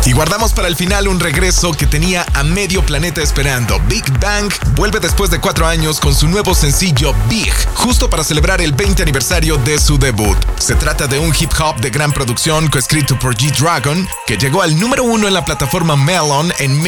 Y guardamos para el final un regreso que tenía a medio planeta esperando. Big Bang vuelve después de 4 años con su nuevo sencillo Big, justo para celebrar el 20 aniversario de su debut. Se trata de un hip hop de gran producción coescrito por G-Dragon, que llegó al número 1 en la plataforma Melon en